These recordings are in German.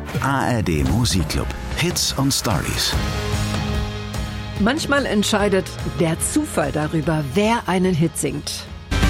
ARD Musikclub. Hits und Stories. Manchmal entscheidet der Zufall darüber, wer einen Hit singt.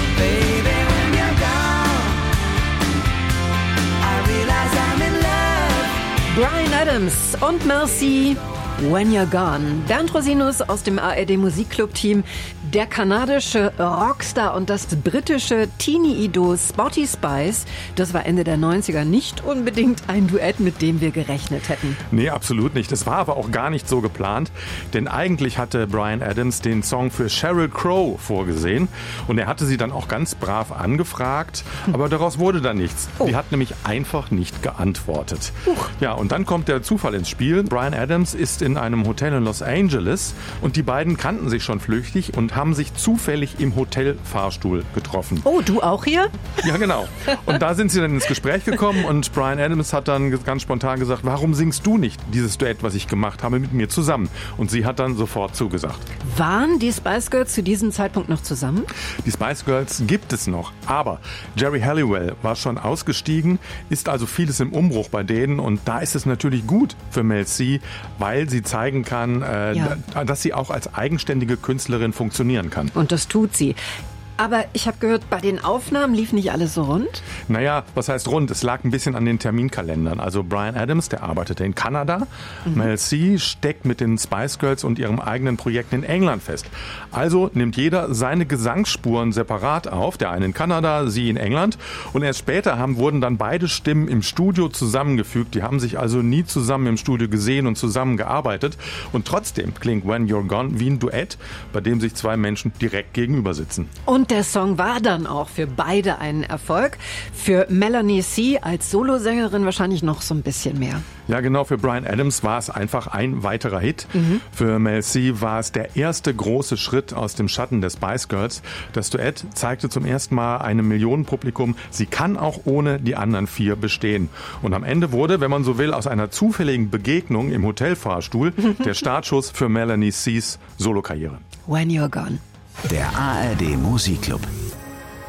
Bryan Adams und Mel C. When You're Gone. Bernd Rosinus aus dem ARD Musikclub-Team. Der kanadische Rockstar und das britische Teenie-Idol Spotty Spice, das war Ende der 90er nicht unbedingt ein Duett, mit dem wir gerechnet hätten. Nee, absolut nicht. Das war aber auch gar nicht so geplant, denn eigentlich hatte Bryan Adams den Song für Sheryl Crow vorgesehen und er hatte sie dann auch ganz brav angefragt, aber daraus wurde dann nichts. Die hat nämlich einfach nicht geantwortet. Ja, und dann kommt der Zufall ins Spiel. Bryan Adams ist in einem Hotel in Los Angeles und die beiden kannten sich schon flüchtig und haben sich zufällig im Hotelfahrstuhl getroffen. Oh, du auch hier? Ja, genau. Und da sind sie dann ins Gespräch gekommen und Bryan Adams hat dann ganz spontan gesagt, warum singst du nicht dieses Duett, was ich gemacht habe, mit mir zusammen? Und sie hat dann sofort zugesagt. Waren die Spice Girls zu diesem Zeitpunkt noch zusammen? Die Spice Girls gibt es noch, aber Geri Halliwell war schon ausgestiegen, ist also vieles im Umbruch bei denen und da ist es natürlich gut für Mel C, weil sie zeigen kann, dass sie auch als eigenständige Künstlerin funktionieren kann. Und das tut sie. Aber ich habe gehört, bei den Aufnahmen lief nicht alles so rund? Naja, was heißt rund? Es lag ein bisschen an den Terminkalendern. Also Bryan Adams, der arbeitete in Kanada. Mel C steckt mit den Spice Girls und ihrem eigenen Projekt in England fest. Also nimmt jeder seine Gesangsspuren separat auf. Der eine in Kanada, sie in England. Und erst später wurden dann beide Stimmen im Studio zusammengefügt. Die haben sich also nie zusammen im Studio gesehen und zusammengearbeitet. Und trotzdem klingt When You're Gone wie ein Duett, bei dem sich zwei Menschen direkt gegenüber sitzen. Und der Song war dann auch für beide ein Erfolg. Für Melanie C. als Solosängerin wahrscheinlich noch so ein bisschen mehr. Ja, genau. Für Bryan Adams war es einfach ein weiterer Hit. Für Mel C. war es der erste große Schritt aus dem Schatten der Spice Girls. Das Duett zeigte zum ersten Mal einem Millionenpublikum, sie kann auch ohne die anderen vier bestehen. Und am Ende wurde, wenn man so will, aus einer zufälligen Begegnung im Hotelfahrstuhl der Startschuss für Melanie C.'s Solokarriere. When You're Gone. Der ARD Musikclub.